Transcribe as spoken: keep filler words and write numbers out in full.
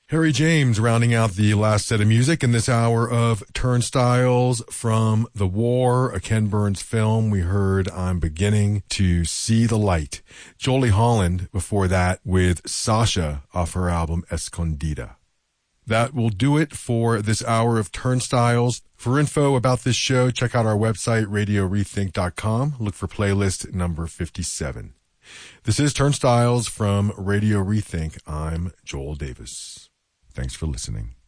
Harry James rounding out the last set of music in this hour of Turnstiles from The War, a Ken Burns film. We heard I'm Beginning to See the Light. Jolie Holland before that with Sasha off her album Escondida. That will do it for this hour of Turnstiles. For info about this show, check out our website, radio rethink dot com. Look for playlist number fifty-seven. This is Turnstiles from Radio Rethink. I'm Joel Davis. Thanks for listening.